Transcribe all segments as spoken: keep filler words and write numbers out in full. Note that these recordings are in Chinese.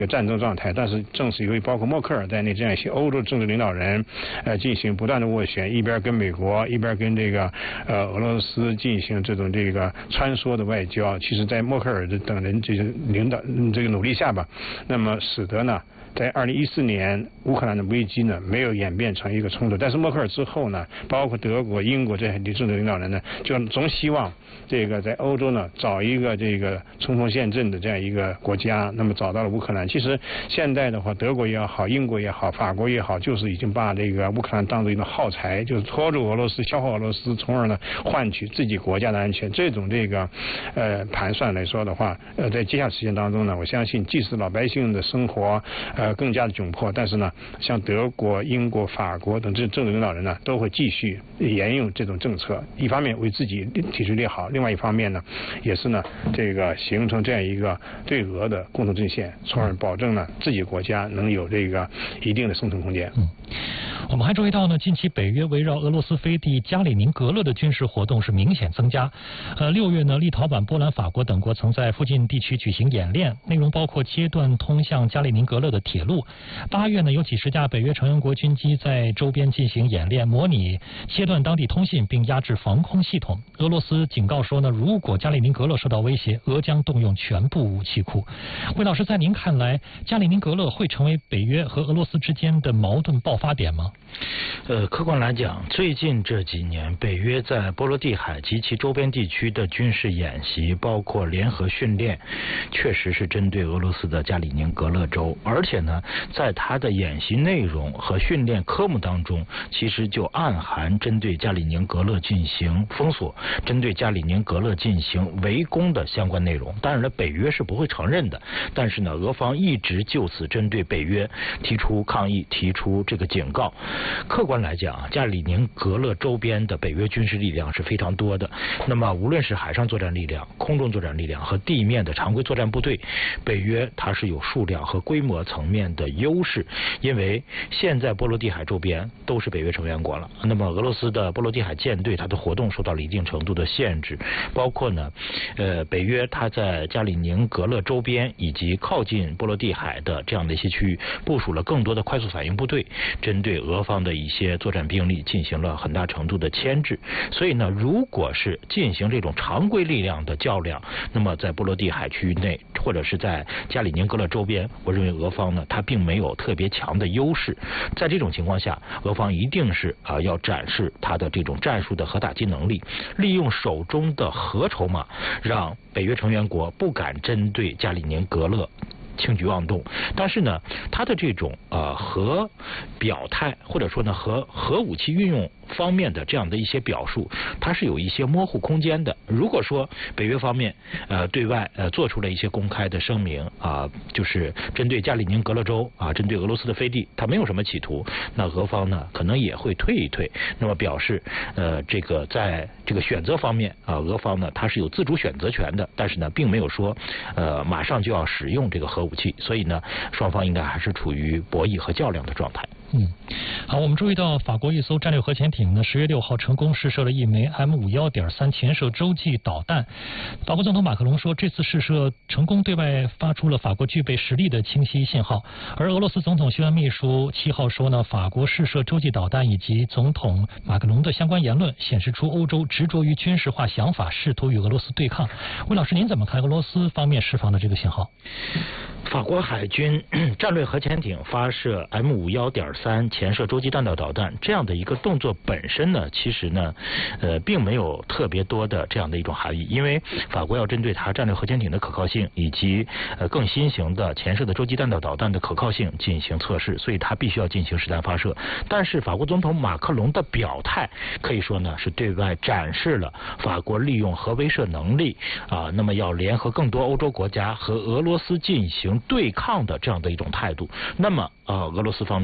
战争状态，但是正是由于包括默克尔在内这样一些欧洲政治领导人，呃，进行不断的斡旋，一边跟美国，一边跟这个呃俄罗斯进行这种这个穿梭的外交。其实，在默克尔的等人这些领导这个努力下吧，那么使得呢，在二零一四年乌克兰的危机呢没有演变成一个冲突，但是默克尔之后呢，包括德国、英国这些政治领导人呢，就总希望这个在欧洲呢找一个这个冲锋陷阵的这样一个国家，那么找到了乌克兰。其实现在的话，德国也好，英国也好，法国也好，就是已经把这个乌克兰当做一种耗材，就是拖住俄罗斯，消耗俄罗斯，从而呢换取自己国家的安全。这种这个呃盘算来说的话，呃，在接下来时间当中呢，我相信即使老百姓的生活呃更加的窘迫，但是呢，像德国、英国、法国等这政治领导人呢，都会继续沿用这种政策，一方面为自己体制利好，另外一方面呢，也是呢这个形成这样一个对俄的共同阵线，从而保证呢自己国家能有这个一定的生存空间。 嗯，我们还注意到呢，近期北约围绕俄罗斯飞地加里宁格勒的军事活动是明显增加。呃，六月呢，立陶宛、波兰、法国等国曾在附近地区举行演练，内容包括切断通向加里宁格勒的铁路。八月呢，有几十架北约成员国军机在周边进行演练，模拟切断当地通信并压制防空系统。俄罗斯警告说呢，如果加里宁格勒受到威胁，俄将动用全部武器库。魏老师，在您看来，加里宁格勒会成为北约和俄罗斯之间的矛盾爆发点吗？ 呃，客观来讲，最近这几年，北约在波罗的海及其周边地区的军事演习，包括联合训练，确实是针对俄罗斯的加里宁格勒州，而且呢，在它的演习内容和训练科目当中，其实就暗含针对加里宁格勒进行封锁、针对加里宁格勒进行围攻的相关内容。当然了，北约是不会承认的，但是呢，俄方一直就此针对北约提出抗议、提出这个警告。客观来讲，加里宁格勒周边的北约军事力量是非常多的。那么，无论是海上作战力量、空中作战力量和地面的常规作战部队，北约它是有数量和规模层面的优势。因为现在波罗的海周边都是北约成员国了，那么俄罗斯的波罗的海舰队它的活动受到了一定程度的限制，包括呢，呃，北约它在加里宁格勒周边以及靠近波罗的海的这样的一些区域部署了更多的快速反应部队，针对俄方的一些作战兵力进行了很大程度的牵制。所以呢，如果是进行这种常规力量的较量，那么在波罗的海区域内或者是在加里宁格勒周边，我认为俄方呢，它并没有特别强的优势。在这种情况下，俄方一定是啊、呃、要展示它的这种战术的核打击能力，利用手中的核筹码，让北约成员国不敢针对加里宁格勒轻举妄动。但是呢，他的这种呃核表态，或者说呢核核武器运用方面的这样的一些表述，它是有一些模糊空间的。如果说北约方面呃对外呃做出了一些公开的声明啊、呃，就是针对加里宁格勒州啊、呃，针对俄罗斯的飞地，它没有什么企图，那俄方呢可能也会退一退，那么表示呃这个在这个选择方面啊、呃，俄方呢它是有自主选择权的，但是呢并没有说呃马上就要使用这个核武器，所以呢双方应该还是处于博弈和较量的状态。 嗯，好，我们注意到法国一艘战略核潜艇呢，十月六号成功试射了一枚 M 五幺点三潜射洲际导弹。法国总统马克龙说，这次试射成功对外发出了法国具备实力的清晰信号。而俄罗斯总统新闻秘书七号说呢，法国试射洲际导弹以及总统马克龙的相关言论，显示出欧洲执着于军事化想法，试图与俄罗斯对抗。魏老师，您怎么看俄罗斯方面释放的这个信号？ 法国海军战略核潜艇发射 M 五幺点三潜射洲际弹道导弹这样的一个动作本身呢，其实呢，呃，并没有特别多的这样的一种含义，因为法国要针对它战略核潜艇的可靠性以及呃更新型的潜射的洲际弹道导弹的可靠性进行测试，所以它必须要进行实弹发射。但是法国总统马克龙的表态可以说呢，是对外展示了法国利用核威慑能力啊、呃，那么要联合更多欧洲国家和俄罗斯进行对抗的这样的一种态度。那么呃，俄罗斯方面肯定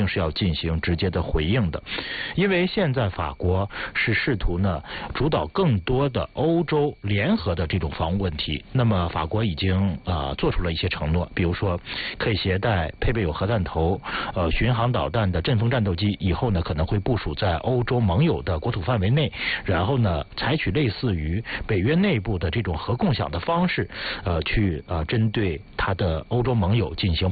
定是要进行直接的回应的，因为现在法国是试图呢主导更多的欧洲联合的这种防务问题。那么法国已经啊、呃、做出了一些承诺，比如说可以携带配备有核弹头、呃巡航导弹的阵风战斗机，以后呢可能会部署在欧洲盟友的国土范围内，然后呢采取类似于北约内部的这种核共享的方式，呃去呃针对他的欧洲盟友进行